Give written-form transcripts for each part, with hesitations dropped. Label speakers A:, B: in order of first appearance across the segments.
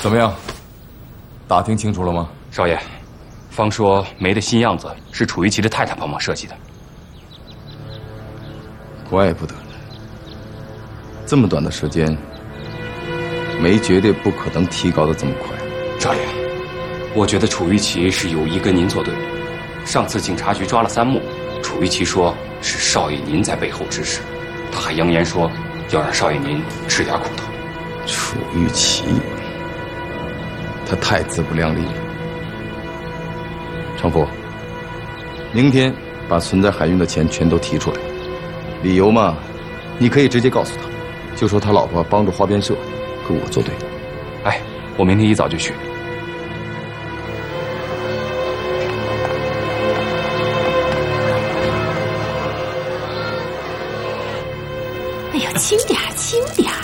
A: 怎么样？打听清楚了吗？
B: 少爷，方说梅的新样子是楚玉琪的太太帮忙设计的。
A: 怪不得呢。这么短的时间，梅绝对不可能提高的这么快。
B: 少爷，我觉得楚玉琪是有意跟您作对。上次警察局抓了3木，楚玉琪说是少爷您在背后指使，他还扬言说要让少爷您吃点苦头。
A: 楚玉琪，他太自不量力了。程福，明天把存在海运的钱全都提出来，理由嘛，你可以直接告诉他，就说他老婆帮助花边社跟我作对。
B: 哎，我明天一早就去。
C: 哎呦，轻点儿，轻点儿。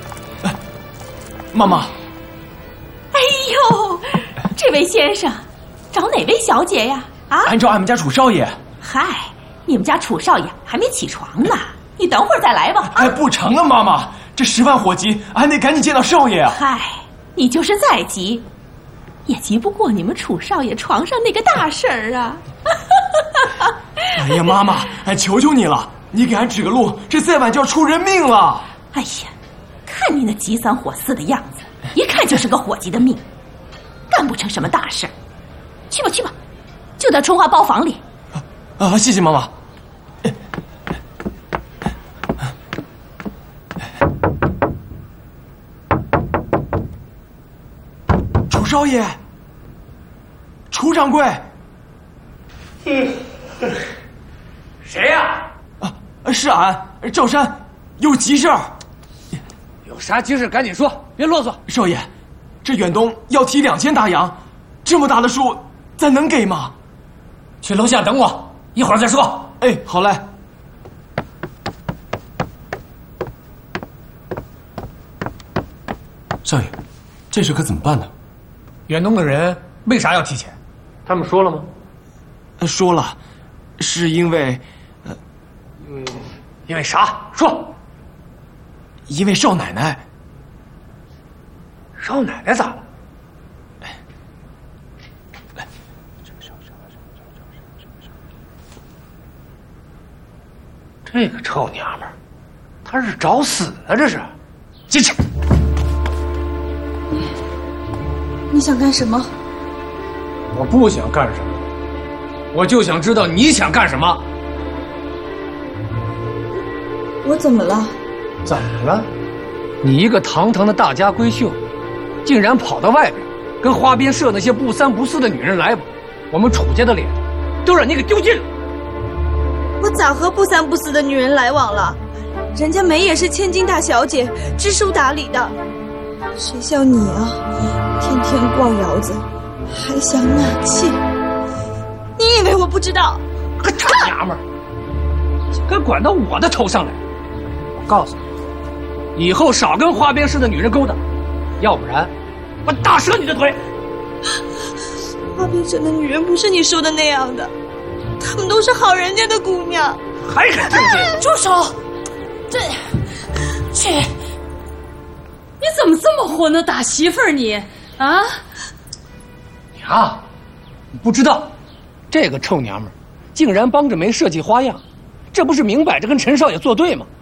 D: 妈妈。
C: 哎呦，这位先生，找哪位小姐呀？啊？
D: 按照俺们家楚少爷。
C: 嗨，你们家楚少爷还没起床呢，你等会儿再来吧。
D: 哎，不成啊，妈妈，这10万火急，俺得赶紧见到少爷啊。
C: 嗨，你就是再急，也急不过你们楚少爷床上那个大婶儿啊。
D: 哎呀，妈妈，俺求求你了，你给俺指个路，这再晚就要出人命了。
C: 哎呀，看你那急3火4的样子，一看就是个伙计的命，干不成什么大事儿。去吧去吧，就在春花包房里。
D: 啊，谢谢妈妈。楚少爷，楚掌柜。
E: 谁呀？
D: 是俺赵山，有急事儿。
E: 有啥急事赶紧说，别啰嗦。
D: 少爷，这远东要提2000大洋，这么大的数，咱能给吗？
E: 去楼下等我，一会儿再说。
D: 哎，好嘞。
F: 少爷，这事可怎么办呢？
E: 远东的人为啥要提钱？他们说了吗？
D: 说了，是因为，
E: 因为啥？说。
D: 因为少奶奶。
E: 少奶奶咋了？这个臭娘们儿，她是找死啊！这是，进去。
G: 你想干什么？
E: 我不想干什么，我就想知道你想干什么。
G: 我怎么了？
E: 怎么了？你一个堂堂的大家闺秀，竟然跑到外边，跟花边社那些不三不四的女人来往，我们楚家的脸都让你给丢尽了。
G: 我咋和不三不四的女人来往了？人家梅也是千金大小姐，知书达理的，谁像你啊，天天逛窑子，还想纳妾？你以为我不知道？
E: 个臭娘们儿，竟敢管到我的头上来！我告诉你，以后少跟花边市的女人勾搭，要不然我打折你的腿。
G: 花边社的女人不是你说的那样的，她们都是好人家的姑娘。
E: 还敢这么说？
C: 住手！去！
H: 你怎么这么混呢？打媳妇儿你啊！
E: 你啊，你不知道，这个臭娘们儿竟然帮着梅设计花样，这不是明摆着跟陈少爷作对吗？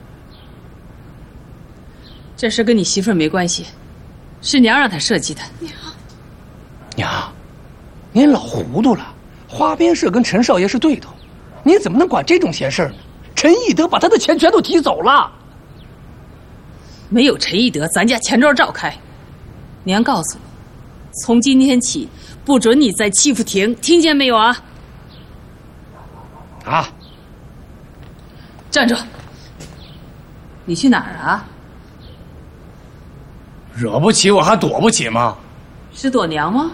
H: 这事跟你媳妇儿没关系，是娘让她设计的。
E: 娘，您老糊涂了。花边社跟陈少爷是对头，你怎么能管这种闲事呢？陈义德把他的钱全都提走了。
H: 没有陈义德，咱家钱庄照开。娘告诉你，从今天起，不准你再欺负婷，听见没有啊？
E: 啊！
H: 站住！你去哪儿啊？
E: 惹不起我还躲不起吗？
H: 是躲娘吗？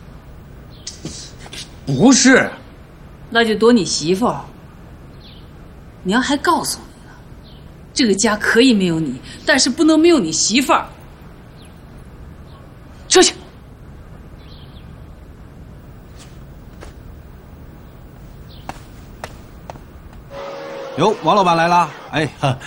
E: 不是，
H: 那就躲你媳妇儿。娘还告诉你了，这个家可以没有你，但是不能没有你媳妇儿。出去。
I: 哟，王老板来了，哎。